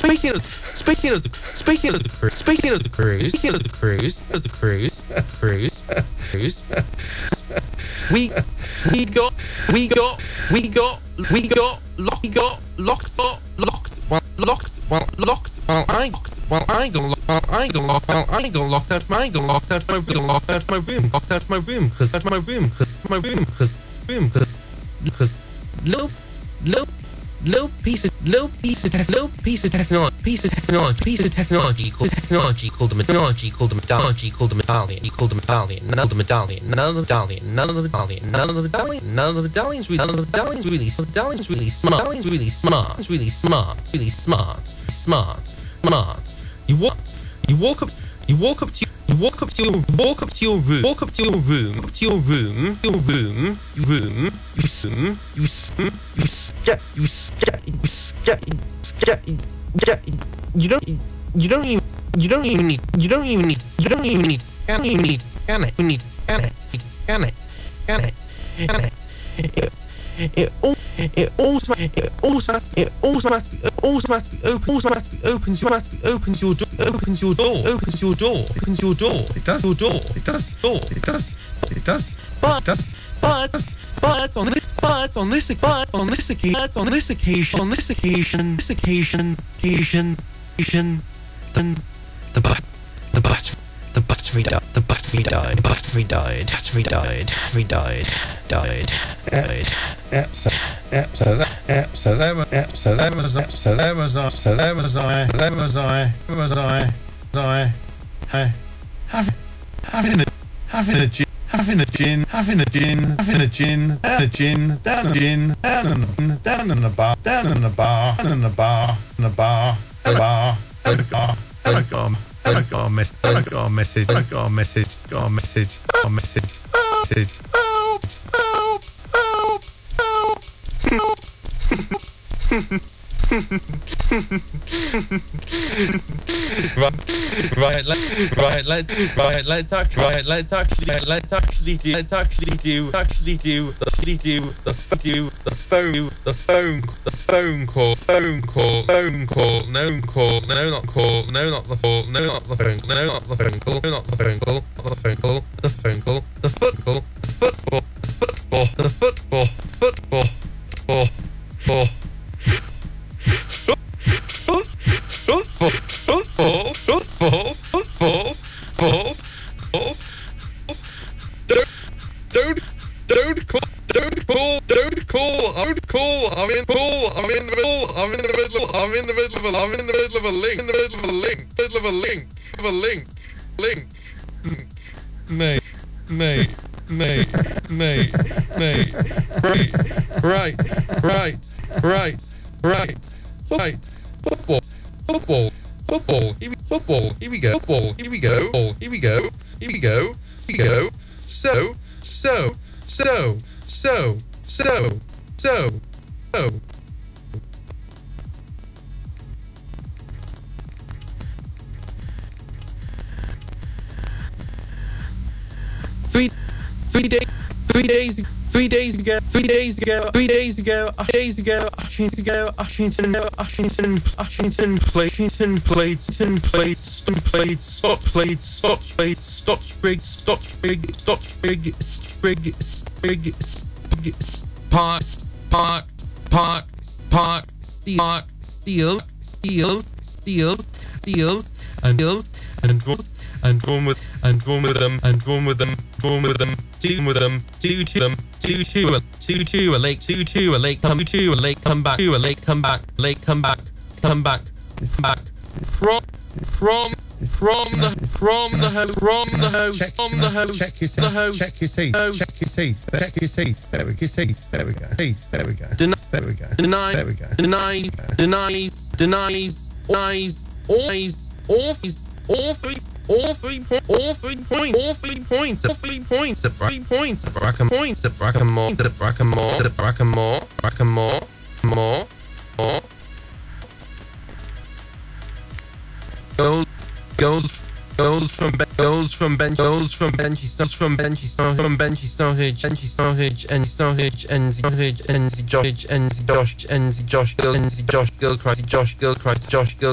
Little piece of technology called the medallion. None of the medallions really smart. You walk up to your you don't even need to scan it. It automatically opens your door. It does. But on this occasion, then the battery died. So there was I having a gin down in the bar. I got a message. Let's actually do the phone call. Don't call. I'm in the middle of a link. Mate. Right. Football. Here we go. So. 3 days ago, Ashington played and drawn with them to a lake come back from the host. Check your teeth. There we go. All three points at Brackenmore. Goals from Benchy Sturridge and Josh Gilchrist